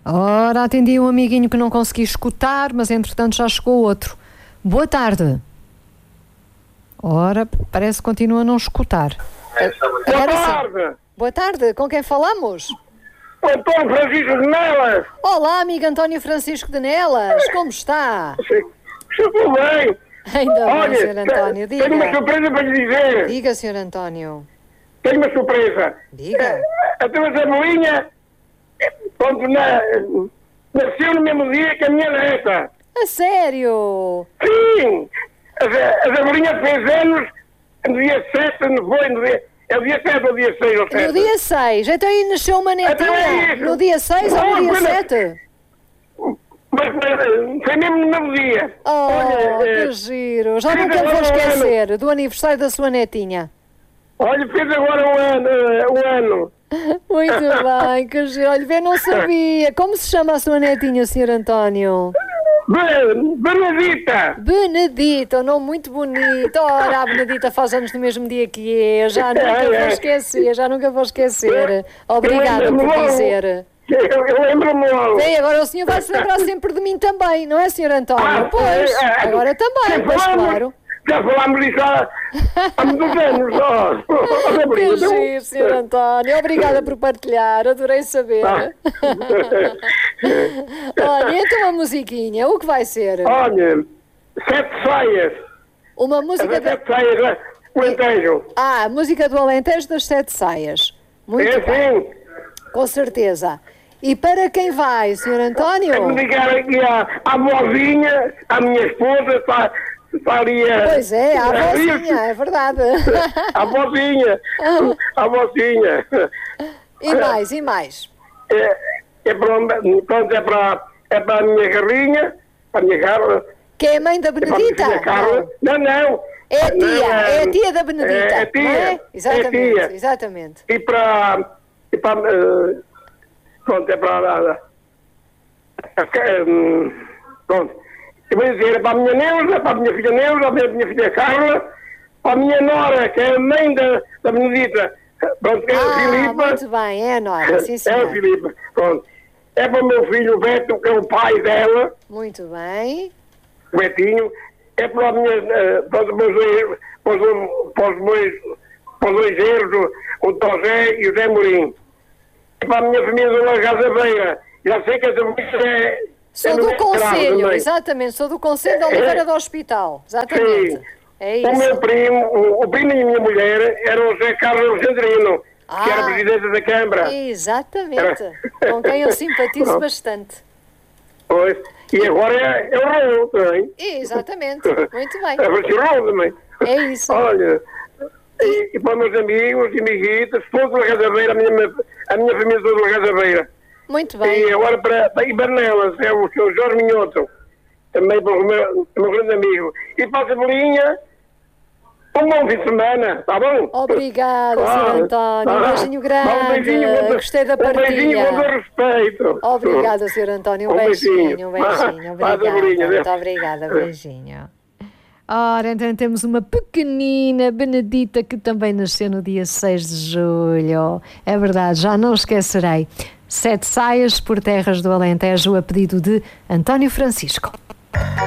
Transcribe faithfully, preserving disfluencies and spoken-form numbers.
Ora, atendi um amiguinho que não consegui escutar, mas entretanto já chegou outro. Boa tarde. Ora, parece que continua a não escutar. Boa tarde. Boa tarde, com quem falamos? O Antônio Francisco de Nelas. Olá, amigo António Francisco de Nelas, como está? Estou bem. Ainda bem, Olha, senhor António, diga. tenho uma surpresa para lhe dizer. Diga, senhor António. Tenho uma surpresa. Diga. A tua Zabelinha, pronto, na, nasceu no mesmo dia que a minha neta. A sério? Sim. A, a Zabelinha fez anos no dia sete, não foi? No dia, é o dia sete ou o dia seis ou sete? No dia seis. Então aí nasceu uma Então é netinha. isso. No dia seis ou no Não, dia foi na- sete? Mas eh, foi mesmo no mesmo dia. Oh, Olha, eh, que giro. Já fez nunca me vou agora um esquecer do aniversário da sua netinha. Olha, fez agora um ano. eh, Um ano. Muito bem, que giro. Olha, vê, não sabia. Como se chama a sua netinha, senhor António? Be- Benedita! Benedita, um nome muito bonito. Ora, a Benedita faz anos no mesmo dia que eu. Já nunca É, vou é. esquecer, já nunca vou esquecer. Obrigada Eu por lembro-me dizer. Eu, eu lembro-me logo. Bem, agora o senhor vai se lembrar sempre de mim também, não é, senhor António? Ah, Pois, é, é, agora também, já pois falámos- claro. Já falámos disso há, há muitos anos só. Que giro, senhor António. Obrigada por partilhar, adorei saber. Ah. Olha, então a musiquinha, o que vai ser? Olha, sete saias. Uma música da... Sete saias, né? O Alentejo. Ah, a música do Alentejo das Sete Saias. Muito É bem, assim. com certeza. E para quem vai, senhor António? É que ligar aqui à, à vozinha, à minha esposa, está, está ali a... Pois é, a vozinha, é verdade. A vozinha. A vozinha. E mais, e mais? É, é, para, pronto, é, para, é para a minha Carlinha, para a minha Carla. Que é a mãe da É para a minha Benedita? filha Carla. Não, não. É a tia, Não, é a tia da Benedita. É a tia. Não é? É Exatamente, tia. exatamente. E para... E para eh, pronto, é para... a- a- hum, pronto. Eu vou dizer, é para a minha Neuza, para a minha filha Neuza, para a minha filha Carla, para a minha Nora, que é a mãe da, da Benedita. Pronto, que é a Ah, Filipa. muito bem, é a Nora, sim É a senhor. Filipa, pronto. É para o meu filho Beto, que é o pai dela, Muito bem. o Betinho. É para, a minha, eh, para, os meus, er- para, os, para os meus para os dois erros, o, o Tosé e o Zé Mourinho. É para a minha família do Largaza Beira. Já sei que essa família é... Sou é do no Conselho, também. exatamente, sou do Conselho de Oliveira do Hospital, exatamente. Sim. É O meu isso. primo, o, o primo da minha mulher era o José Carlos Alexandrino, que era Ah. presidente da Câmara. Exatamente, com quem eu simpatizo Pronto. bastante. Pois. E agora é, é o Raul também. Exatamente, muito bem. É o Raul também. É isso. Olha, e, e para os meus amigos e amiguitas, todos da Gazabeira, a minha, a minha família toda da Gazabeira. Muito E bem. agora para, para Ibernelas, é o seu Jorge Minhoto, também para o meu, o meu grande amigo. E para a Cebolinha, um bom fim de semana, está bom? Obrigada, Ah, senhor António. Um ah, beijinho dá grande. um beijinho, com- Gostei da Um beijinho com partilha. todo respeito. Obrigada, senhor António. Um Um beijinho, beijinho. um beijinho. Vá, Obrigada. Saborinha, Muito Deus. obrigada, beijinho. Ora, então temos uma pequenina Benedita que também nasceu no dia seis de julho. É verdade, já não esquecerei. Sete saias por terras do Alentejo a pedido de António Francisco.